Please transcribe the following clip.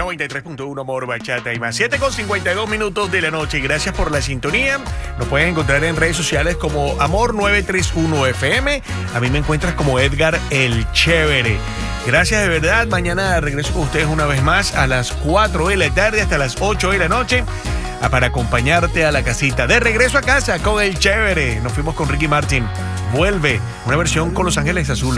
93.1 Amor, Bachata y más. 7:52 de la noche. Gracias por la sintonía. Nos pueden encontrar en redes sociales como Amor931FM. A mí me encuentras como Edgar el Chévere. Gracias de verdad. Mañana regreso con ustedes una vez más a las 4 de la tarde hasta las 8 de la noche para acompañarte a la casita. De regreso a casa con el Chévere. Nos fuimos con Ricky Martin. Vuelve una versión con Los Ángeles Azules.